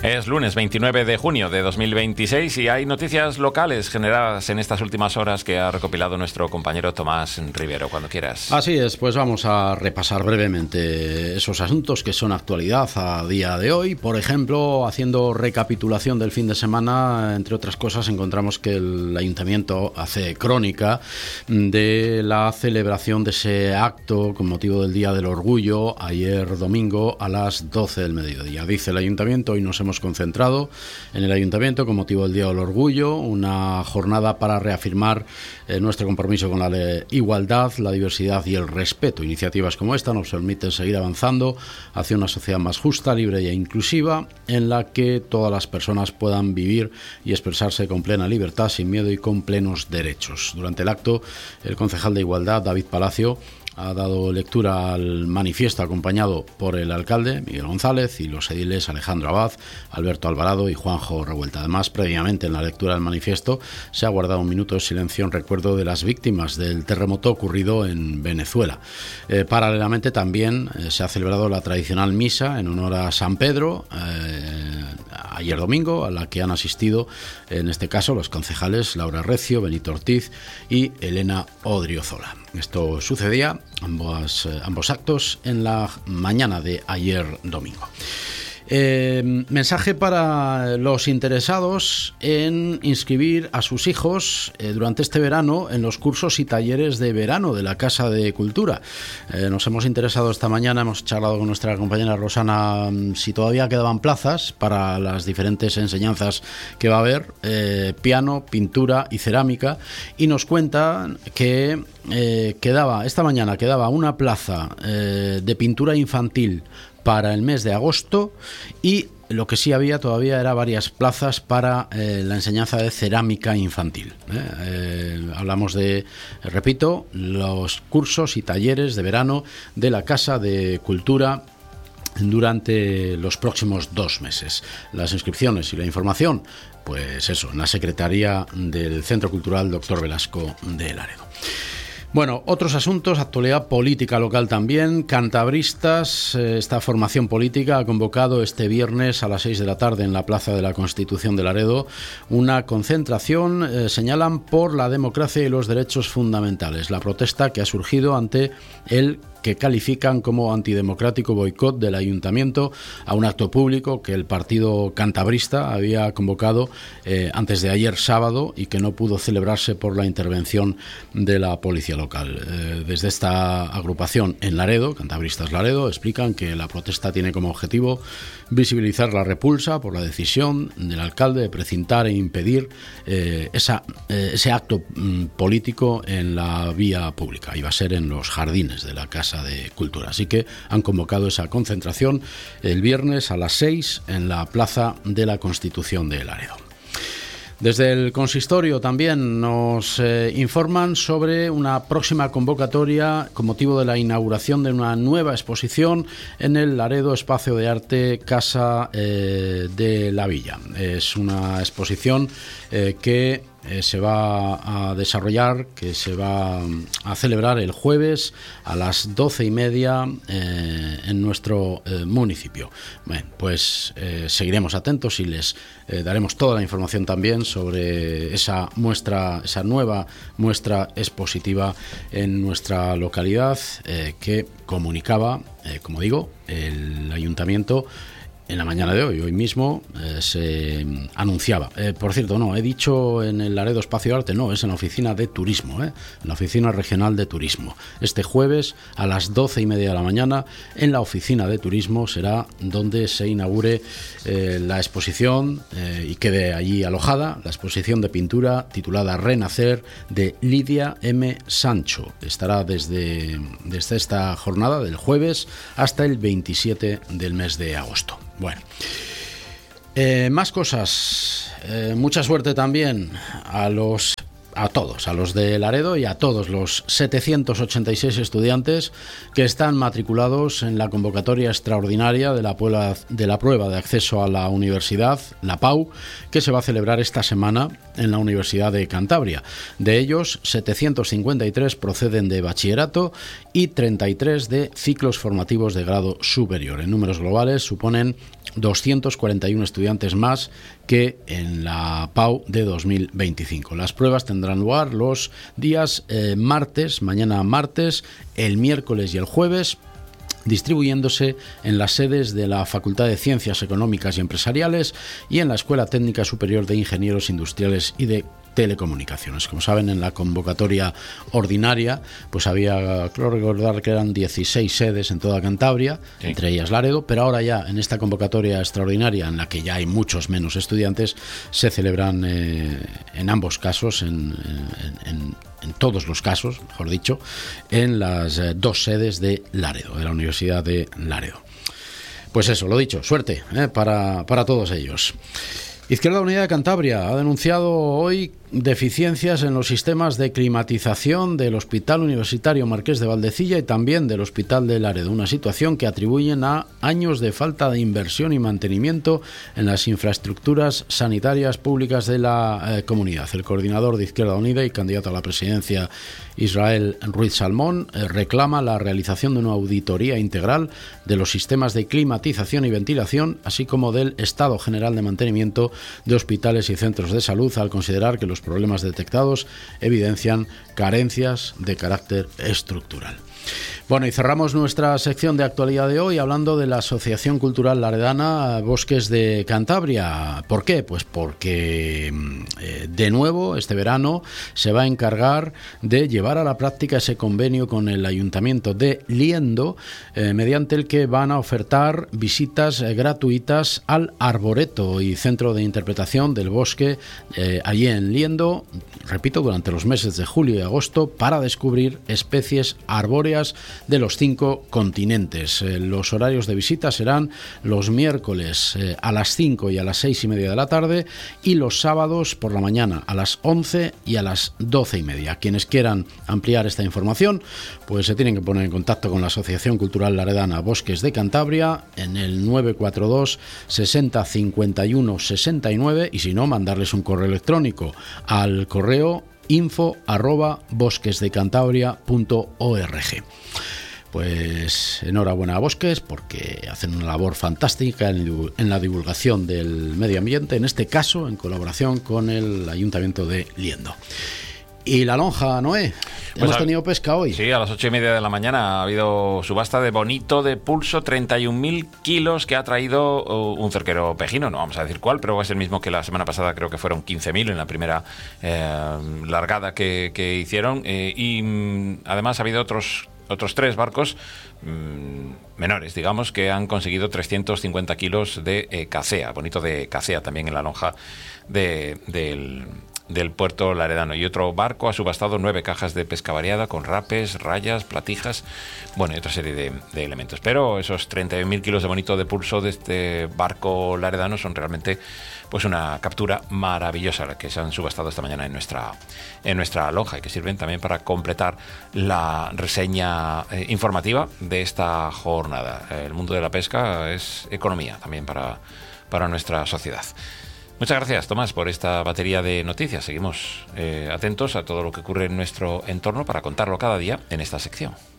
Es lunes 29 de junio de 2026 y hay noticias locales generadas en estas últimas horas que ha recopilado nuestro compañero Tomás Rivero. Cuando quieras. Así es, pues vamos a repasar brevemente esos asuntos que son actualidad a día de hoy. Por ejemplo, haciendo recapitulación del fin de semana, entre otras cosas, encontramos que el Ayuntamiento hace crónica de la celebración de ese acto con motivo del Día del Orgullo ayer domingo a las 12 del mediodía. Dice el Ayuntamiento: hoy nos hemos concentrado en el Ayuntamiento con motivo del Día del Orgullo, una jornada para reafirmar nuestro compromiso con la igualdad, la diversidad y el respeto. Iniciativas como esta nos permiten seguir avanzando hacia una sociedad más justa, libre e inclusiva, en la que todas las personas puedan vivir y expresarse con plena libertad, sin miedo y con plenos derechos. Durante el acto, el concejal de Igualdad, David Palacio, ha dado lectura al manifiesto acompañado por el alcalde, Miguel González, y los ediles Alejandro Abad, Alberto Alvarado y Juanjo Revuelta. Además, previamente en la lectura del manifiesto se ha guardado un minuto de silencio en recuerdo de las víctimas del terremoto ocurrido en Venezuela. Paralelamente también se ha celebrado la tradicional misa en honor a San Pedro, ayer domingo, a la que han asistido, en este caso, los concejales Laura Recio, Benito Ortiz y Elena Odriozola. Esto sucedía, ambos actos, en la mañana de ayer domingo. Mensaje para los interesados en inscribir a sus hijos durante este verano en los cursos y talleres de verano de la Casa de Cultura. Nos hemos interesado esta mañana, hemos charlado con nuestra compañera Rosana si todavía quedaban plazas para las diferentes enseñanzas que va a haber, piano, pintura y cerámica, y nos cuentan que esta mañana quedaba una plaza de pintura infantil para el mes de agosto, y lo que sí había todavía era varias plazas para la enseñanza de cerámica infantil. Hablamos de, repito, los cursos y talleres de verano de la Casa de Cultura durante los próximos 2 meses. Las inscripciones y la información, pues eso, en la Secretaría del Centro Cultural Dr. Velasco de Laredo. Bueno, otros asuntos, actualidad política local también. Cantabristas, esta formación política ha convocado este viernes a las 6 de la tarde en la Plaza de la Constitución de Laredo una concentración, señalan, por la democracia y los derechos fundamentales. La protesta que ha surgido ante el que califican como antidemocrático boicot del Ayuntamiento a un acto público que el partido cantabrista había convocado antes de ayer sábado y que no pudo celebrarse por la intervención de la policía local. Desde esta agrupación en Laredo, Cantabristas Laredo, explican que la protesta tiene como objetivo visibilizar la repulsa por la decisión del alcalde de precintar e impedir ese acto político en la vía pública. Iba a ser en los jardines de la Casa de Cultura. Así que han convocado esa concentración el viernes a las 6 en la Plaza de la Constitución de Laredo. Desde el consistorio también nos informan sobre una próxima convocatoria con motivo de la inauguración de una nueva exposición en el Laredo Espacio de Arte Casa de la Villa. Es una exposición que se va a desarrollar, que se va a celebrar el jueves a las 12:30 en nuestro municipio. Bueno, pues seguiremos atentos y les daremos toda la información también sobre esa nueva muestra expositiva en nuestra localidad que comunicaba, como digo, el Ayuntamiento en la mañana de hoy mismo se anunciaba. Por cierto, no, he dicho en el Laredo Espacio de Arte, no, es en la oficina de turismo, en la oficina regional de turismo. Este jueves a las 12:30 de la mañana en la oficina de turismo será donde se inaugure la exposición y quede allí alojada la exposición de pintura titulada Renacer de Lidia M. Sancho. Estará desde esta jornada del jueves hasta el 27 del mes de agosto. Bueno, más cosas. Mucha suerte también a los a todos, a los de Laredo y a todos los 786 estudiantes que están matriculados en la convocatoria extraordinaria de la prueba de acceso a la universidad, la PAU, que se va a celebrar esta semana en la Universidad de Cantabria. De ellos, 753 proceden de bachillerato y 33 de ciclos formativos de grado superior. En números globales suponen 241 estudiantes más que en la PAU de 2025. Las pruebas tendrán lugar los días mañana martes, el miércoles y el jueves, distribuyéndose en las sedes de la Facultad de Ciencias Económicas y Empresariales y en la Escuela Técnica Superior de Ingenieros Industriales y de Telecomunicaciones. Como saben, en la convocatoria ordinaria pues había, creo recordar que eran 16 sedes en toda Cantabria, sí, entre ellas Laredo, pero ahora ya en esta convocatoria extraordinaria, en la que ya hay muchos menos estudiantes, se celebran en ambos casos, en todos los casos, mejor dicho, en las dos sedes de Laredo, de la Universidad de Laredo. Pues eso, lo dicho, suerte para todos ellos. Izquierda Unida de Cantabria ha denunciado hoy deficiencias en los sistemas de climatización del Hospital Universitario Marqués de Valdecilla y también del Hospital de Laredo, una situación que atribuyen a años de falta de inversión y mantenimiento en las infraestructuras sanitarias públicas de la comunidad. El coordinador de Izquierda Unida y candidato a la presidencia, Israel Ruiz Salmón, reclama la realización de una auditoría integral de los sistemas de climatización y ventilación, así como del estado general de mantenimiento de hospitales y centros de salud, al considerar que los problemas detectados evidencian carencias de carácter estructural. Bueno, y cerramos nuestra sección de actualidad de hoy hablando de la Asociación Cultural Laredana Bosques de Cantabria. ¿Por qué? Pues porque de nuevo este verano se va a encargar de llevar a la práctica ese convenio con el Ayuntamiento de Liendo, mediante el que van a ofertar visitas gratuitas al Arboreto y Centro de Interpretación del Bosque allí en Liendo, repito, durante los meses de julio y agosto, para descubrir especies arbóreas de los 5 continentes. Los horarios de visita serán los miércoles a las 5 y a las 6:30 de la tarde y los sábados por la mañana a las 11 y a las 12:30. Quienes quieran ampliar esta información pues se tienen que poner en contacto con la Asociación Cultural Laredana Bosques de Cantabria en el 942 60 51 69 y si no, mandarles un correo electrónico al correo info@bosquesdecantabria.org. Pues enhorabuena a Bosques porque hacen una labor fantástica en la divulgación del medio ambiente, en este caso en colaboración con el Ayuntamiento de Liendo. Y la lonja, Noé, pues hemos tenido pesca hoy. Sí, a las 8:30 de la mañana ha habido subasta de bonito de pulso, 31.000 kilos que ha traído un cerquero pejino, no vamos a decir cuál, pero es el mismo que la semana pasada, creo que fueron 15.000 en la primera largada que hicieron, y además ha habido otros 3 barcos menores, digamos, que han conseguido 350 kilos de cacea, bonito de cacea también en la lonja del puerto laredano, y otro barco ha subastado 9 cajas de pesca variada con rapes, rayas, platijas, bueno, y otra serie de elementos. Pero esos 31.000 kilos de bonito de pulso de este barco laredano son realmente pues una captura maravillosa la que se han subastado esta mañana en nuestra lonja, y que sirven también para completar la reseña informativa de esta jornada. El mundo de la pesca es economía también para nuestra sociedad. Muchas gracias, Tomás, por esta batería de noticias. Seguimos atentos a todo lo que ocurre en nuestro entorno para contarlo cada día en esta sección.